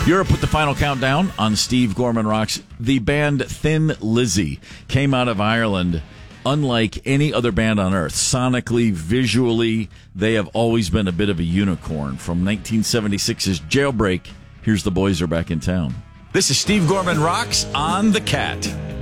Europe with the final countdown on Steve Gorman Rocks. The band Thin Lizzy came out of Ireland unlike any other band on earth. Sonically, visually, they have always been a bit of a unicorn. From 1976's Jailbreak, here's The Boys Are Back in Town. This is Steve Gorman Rocks on The Cat.